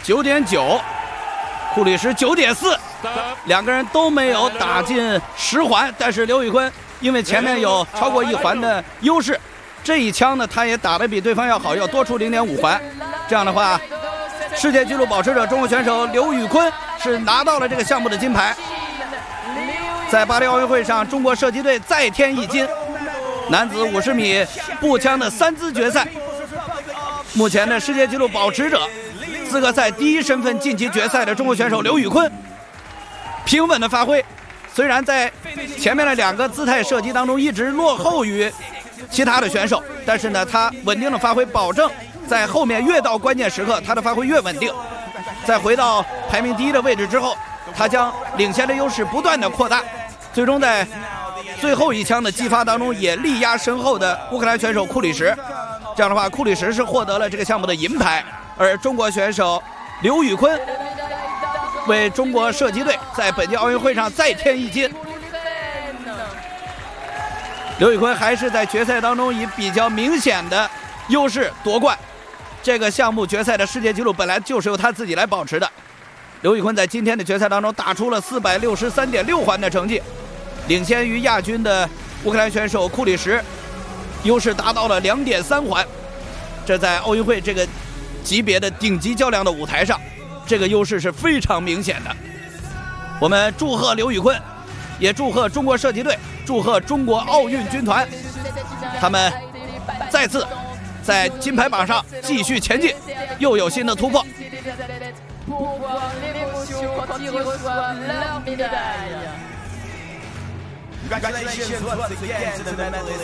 9.9，库里什9.4，两个人都没有打进10环，但是刘宇坤因为前面有超过1环的优势，这一枪呢他也打得比对方要好，要多出0.5环。这样的话，世界纪录保持者中国选手刘宇坤是拿到了这个项目的金牌。在巴黎奥运会上，中国射击队再添一金。男子50米步枪的3姿决赛，目前的世界纪录保持者，资格赛第一身份晋级决赛的中国选手刘宇坤，平稳的发挥。虽然在前面的2个姿态射击当中一直落后于其他的选手，但是呢，他稳定的发挥，保证在后面越到关键时刻，他的发挥越稳定。在回到排名第一的位置之后，他将领先的优势不断的扩大，最终在最后一枪的击发当中也力压身后的乌克兰选手库里什。这样的话，库里什是获得了这个项目的银牌，而中国选手刘宇坤为中国射击队在本届奥运会上再添一金。刘宇坤还是在决赛当中以比较明显的优势夺冠。这个项目决赛的世界纪录本来就是由他自己来保持的。刘宇坤在今天的决赛当中打出了463.6环的成绩，领先于亚军的乌克兰选手库里什，优势达到了2.3环。这在奥运会这个级别的顶级较量的舞台上，这个优势是非常明显的。我们祝贺刘宇坤，也祝贺中国射击队，祝贺中国奥运军团，他们再次在金牌榜上继续前进，又有新的突破。 Congratulations once again to the medalists.